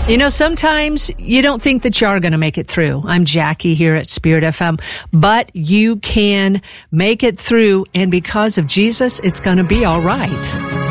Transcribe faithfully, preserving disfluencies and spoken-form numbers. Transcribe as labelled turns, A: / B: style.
A: You know, sometimes you don't think that you are going to make it through. I'm Jackie here at Spirit F M, but you can make it through, and because of Jesus, it's going to be all right.